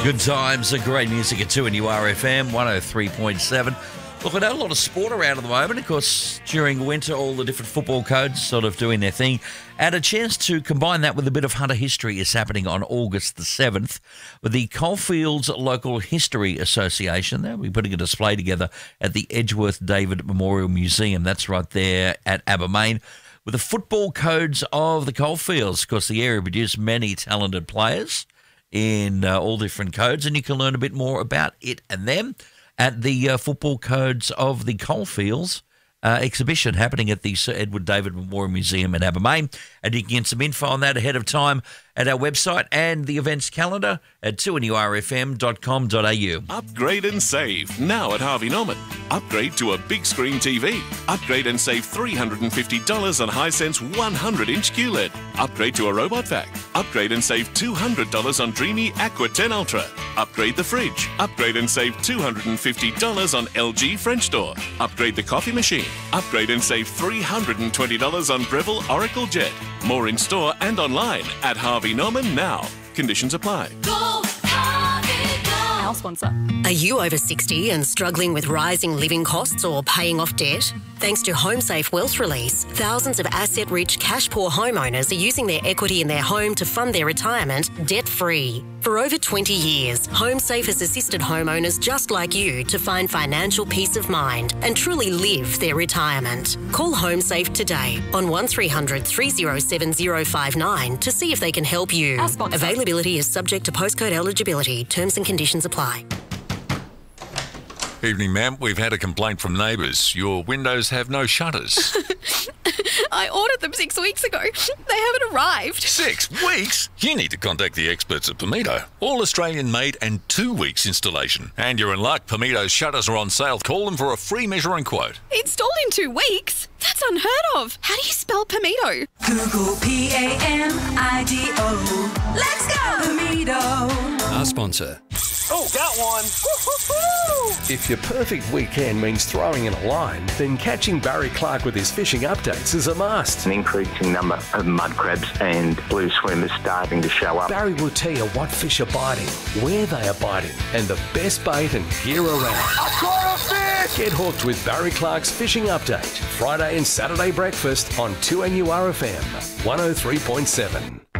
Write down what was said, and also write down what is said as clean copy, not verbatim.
Good times and great music at 2NURFM 103.7. Look, I know a lot of sport around at the moment. Of course, during winter, all the different football codes sort of doing their thing. And a chance to combine that with a bit of Hunter history is happening on August the 7th with the Coalfields Local History Association. They'll be putting a display together at the Edgeworth David Memorial Museum. That's right there at Abermain, with the football codes of the Coalfields. Of course, the area produced many talented players in all different codes, and you can learn a bit more about it and them at the Football Codes of the Coalfields exhibition happening at the Sir Edward David Memorial Museum in Abermain. And you can get some info on that ahead of time at our website and the events calendar at 2NURFM.com.au. Upgrade and save now at Harvey Norman. Upgrade to a big screen TV. Upgrade and save $350 on Hisense 100-inch QLED. Upgrade to a robot vac. Upgrade and save $200 on Dreamy Aqua 10 Ultra. Upgrade the fridge. Upgrade and save $250 on LG French door. Upgrade the coffee machine. Upgrade and save $320 on Breville Oracle Jet. More in store and online at Harvey Norman now. Conditions apply. Go Harvey, go! Our sponsor. Are you over 60 and struggling with rising living costs or paying off debt? Thanks to HomeSafe Wealth Release, thousands of asset-rich, cash-poor homeowners are using their equity in their home to fund their retirement debt-free. For over 20 years, HomeSafe has assisted homeowners just like you to find financial peace of mind and truly live their retirement. Call HomeSafe today on 1300 307 059 to see if they can help you. Our sponsor. Availability is subject to postcode eligibility. Terms and conditions apply. Evening, ma'am. We've had a complaint from neighbours. Your windows have no shutters. I ordered them 6 weeks ago. They haven't arrived. 6 weeks? You need to contact the experts at Pomito. All Australian made and 2 weeks installation. And you're in luck. Pomito's shutters are on sale. Call them for a free measuring quote. Installed in 2 weeks? That's unheard of. How do you spell Pomito? Google P-A-M-I-D-O. Let's go! Pomito. Our sponsor. Oh, got one. If your perfect weekend means throwing in a line, then catching Barry Clark with his fishing updates is a must. An increasing number of mud crabs and blue swimmers starting to show up. Barry will tell you what fish are biting, where they are biting, and the best bait and gear around. I caught a fish! Get hooked with Barry Clark's Fishing Update, Friday and Saturday breakfast on 2NURFM 103.7.